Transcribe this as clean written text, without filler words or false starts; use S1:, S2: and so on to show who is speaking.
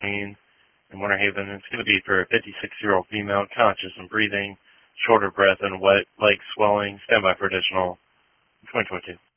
S1: in Winter Haven. It's going to be for a 56-year-old female, conscious and breathing, shorter breath and wet leg swelling. Stand by for additional 2022.